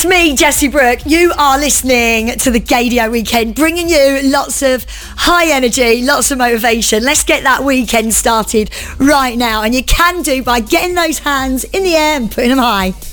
me, Jessie Brooke. You are listening to the Gaydio Weekend, bringing you lots of high energy, lots of motivation. Let's get that weekend started right now. And you can do by getting those hands in the air and putting them high.